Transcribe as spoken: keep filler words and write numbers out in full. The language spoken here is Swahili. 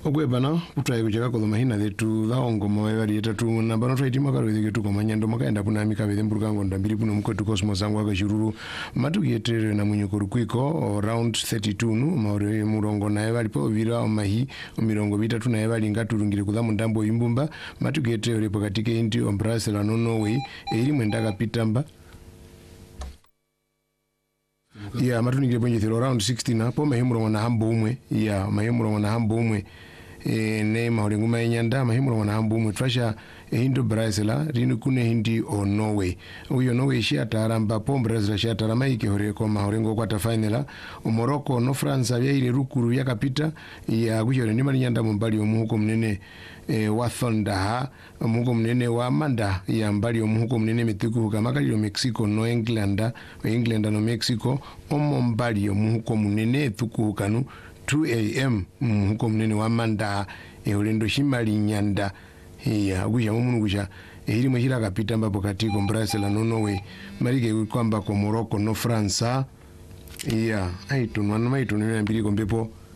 Okwebana utwaye kuchaka ko mahina letu laongo mawali etatu na bano twaiti makaro yetu ko manyando makaenda puna mikabeze mburukango ndambiri puno mkotu Cosmos zangu akashururu matuki yetere na munyukuru kwiko round thirty-two nu maore murongo na yali po vira omahi mirongo bitatu na yali ngaturungire kudhamu ndambo imbumba matuki yetere pokatike indi ombrase la no Norway eri mwendaka pitamba ya matuningire bonje thero round sixteen hapo mahimurongo na hambo umwe ya mahimurongo na hambo umwe e ne maore nguma inyanda mahimurongo na hambo umwe trasha hindo Brazil rino kune hindi o Norway uyo Norway shi ataramba po Brazil shi atarama iki hore ko maore ngo kwata final o Morocco no France abya ile rukuru yakapita ya kuchore ni mali nyanda mbali omuhuko munene e, wa Thunder omuhuko munene wa Manda ya mbali omuhuko munene mituku kamakali yo Mexico no England England no Mexico omo mbali omuhuko munene tuku kanu two a m omuhuko munene wa Manda e ulendo shimali nyanda ya agusha mumunu gusha eri mwishira kapita mbapo katiko Brazil no Norway marike kwamba ko Morocco no France ya aitu nwana maitu ni mbili kombepo